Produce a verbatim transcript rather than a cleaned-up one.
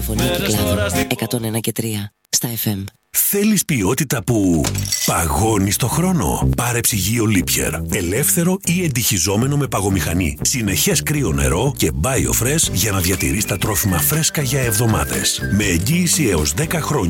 Φωνή του κλάδου εκατόν ένα και τρία στα εφ εμ. Θέλεις ποιότητα που παγώνει στο χρόνο? Πάρε ψυγείο Lipier. Ελεύθερο ή εντυχιζόμενο με παγομηχανή. Συνεχές κρύο νερό και BioFresh για να διατηρείς τα τρόφιμα φρέσκα για εβδομάδες. Με εγγύηση έως δέκα χρόνια.